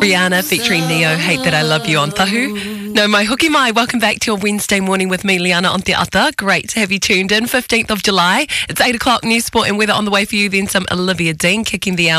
Rihanna featuring Neo, Hate That I Love You on Tahu. No, mai hoki mai. Welcome back to your Wednesday morning with me, Liana on Te Ata. Great to have you tuned in. 15th of July. It's 8 o'clock, news, sport and weather on the way for you. Then some Olivia Dean kicking the hour.